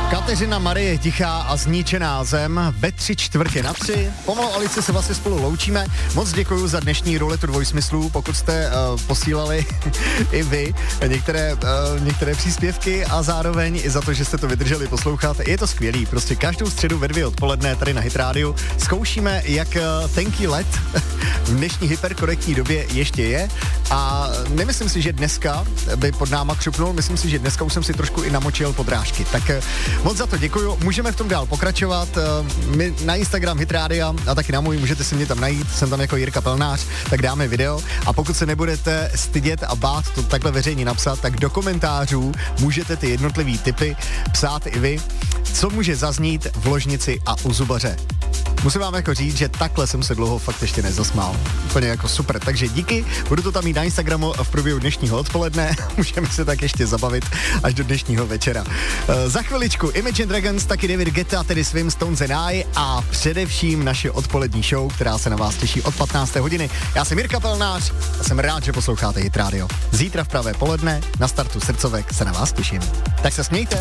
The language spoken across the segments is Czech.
Kateřina Marie je tichá a zničená zem ve 3:45. Pomalu Alice se vlastně spolu loučíme. Moc děkuju za dnešní ruletu dvojsmyslů, pokud jste posílali i vy některé příspěvky a zároveň i za to, že jste to vydrželi poslouchat. Je to skvělý, prostě každou středu ve 2 odpoledne tady na Hit Radio zkoušíme, jak tenký led v dnešní hyperkorektní době ještě je a nemyslím si, že dneska by pod náma křupnul, myslím si, že dneska už jsem si trošku i namočil podrážky. Tak moc za to děkuju, můžeme v tom dál pokračovat. My na Instagram Hit Radio a taky na můj, můžete si mě tam najít, jsem tam jako Jirka Pelnář, tak dáme video a pokud se nebudete stydět a bát to takhle veřejně napsat, tak do komentářů můžete ty jednotlivý tipy psát i vy, co může zaznít v ložnici a u zubaře. Musím vám jako říct, že takhle jsem se dlouho fakt ještě nezasmál. Úplně jako super, takže díky, budu to tam mít na Instagramu v průběhu dnešního odpoledne, můžeme se tak ještě zabavit až do dnešního večera. Za chviličku Imagine Dragons, taky David Guetta, tedy svým Stones and I a především naše odpolední show, která se na vás těší od 15. hodiny. Já jsem Jirka Pelnář a jsem rád, že posloucháte Hit Radio. Zítra v pravé poledne na startu srdcovek se na vás těším. Tak se smějte.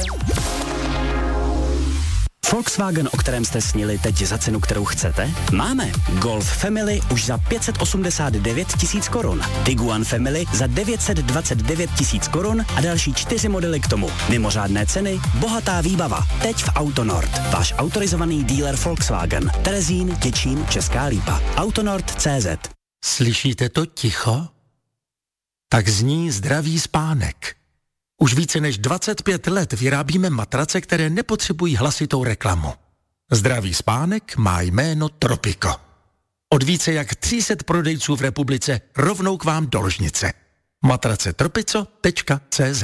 Volkswagen, o kterém jste snili, teď za cenu, kterou chcete? Máme. Golf Family už za 589 000 korun. Tiguan Family za 929 000 korun a další 4 modely k tomu. Mimořádné ceny, bohatá výbava. Teď v Autonord. Váš autorizovaný dealer Volkswagen. Terezín, Těčín, Česká Lípa. Autonord.cz. Slyšíte to ticho? Tak zní zdravý spánek. Už více než 25 let vyrábíme matrace, které nepotřebují hlasitou reklamu. Zdravý spánek má jméno Tropico. Od více jak 300 prodejců v republice rovnou k vám do ložnice. matracetropico.cz.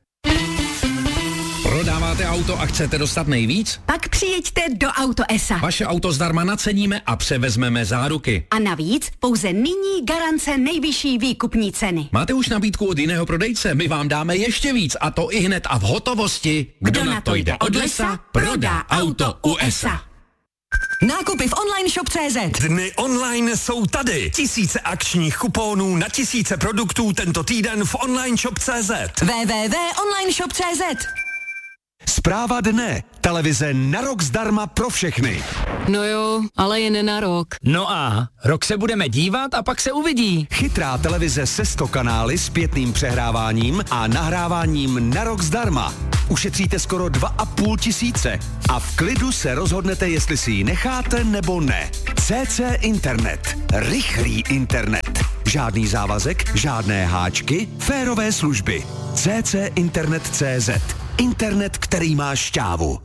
Prodáváte auto a chcete dostat nejvíc? Pak přijeďte do Auto S.A. Vaše auto zdarma naceníme a převezmeme záruky. A navíc pouze nyní garance nejvyšší výkupní ceny. Máte už nabídku od jiného prodejce? My vám dáme ještě víc a to i hned a v hotovosti. Kdo na to jde od lesa, prodá auto u S.A. Nákupy v online shop.cz. Dny online jsou tady. Tisíce akčních kuponů na tisíce produktů tento týden v online shop.cz. www.onlineshop.cz. Zpráva dne. Televize na rok zdarma pro všechny. No jo, ale jen na rok. No a rok se budeme dívat a pak se uvidí. Chytrá televize se 100 kanály s zpětným přehráváním a nahráváním na rok zdarma. Ušetříte skoro 2 500 a v klidu se rozhodnete, jestli si ji necháte nebo ne. CC Internet. Rychlý internet. Žádný závazek, žádné háčky, férové služby. CC Internet.cz. Internet, který má šťávu.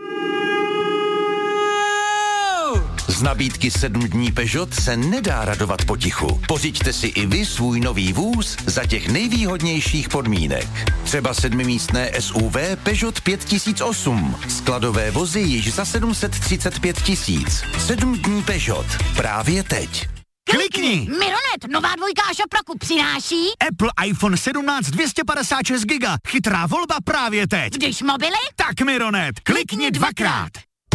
Z nabídky 7 dní Peugeot se nedá radovat potichu. Pořiďte si i vy svůj nový vůz za těch nejvýhodnějších podmínek. Třeba 7místné SUV Peugeot 5008. Skladové vozy již za 735 000. 7 dní Peugeot. Právě teď. Klikni! Mironet, nová dvojka a šoproku přináší Apple iPhone 17 256 GB. Chytrá volba právě teď. Když mobily? Tak Mironet, klikni dvakrát.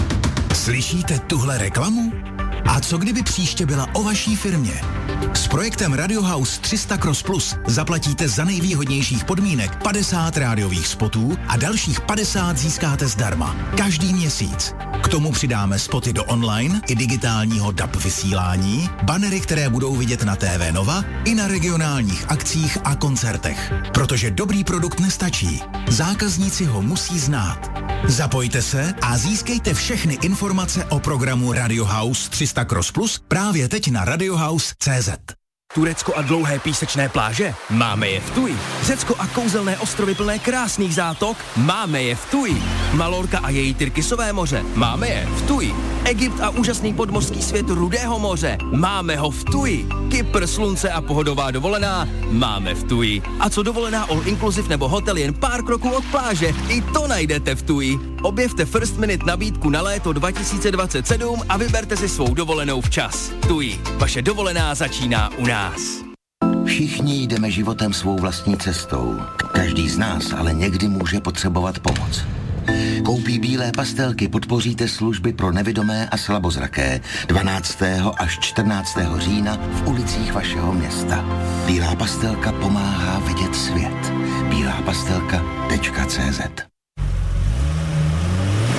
Slyšíte tuhle reklamu? A co kdyby příště byla o vaší firmě? S projektem Radio House 300 Cross Plus zaplatíte za nejvýhodnějších podmínek 50 rádiových spotů a dalších 50 získáte zdarma. Každý měsíc. K tomu přidáme spoty do online i digitálního DAB vysílání, banery, které budou vidět na TV Nova i na regionálních akcích a koncertech. Protože dobrý produkt nestačí. Zákazníci ho musí znát. Zapojte se a získejte všechny informace o programu Radio House 300 Cross Plus právě teď na radiohouse.cz. Turecko a dlouhé písečné pláže? Máme je v Tuji. Řecko a kouzelné ostrovy plné krásných zátok? Máme je v Tuji. Malorka a její tyrkysové moře? Máme je v Tuji. Egypt a úžasný podmořský svět Rudého moře? Máme ho v Tuji. Kypr, slunce a pohodová dovolená? Máme v Tuji. A co dovolená all inclusive nebo hotel jen pár kroků od pláže? I to najdete v Tuji. Objevte First Minute nabídku na léto 2027 a vyberte si svou dovolenou včas. Tuji. Vaše dovolená začíná u nás. Všichni jdeme životem svou vlastní cestou. Každý z nás ale někdy může potřebovat pomoc. Koupí bílé pastelky podpoříte služby pro nevidomé a slabozraké 12. až 14. října v ulicích vašeho města. Bílá pastelka pomáhá vidět svět. bílápastelka.cz.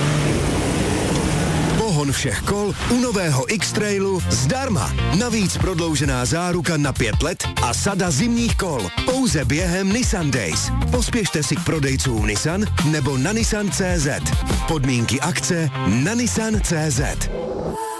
výkon všech kol u nového X-Trailu zdarma. Navíc prodloužená záruka na 5 let a sada zimních kol. Pouze během Nissan Days. Pospěšte si k prodejcům Nissan nebo na Nissan.cz. Podmínky akce na Nissan.cz.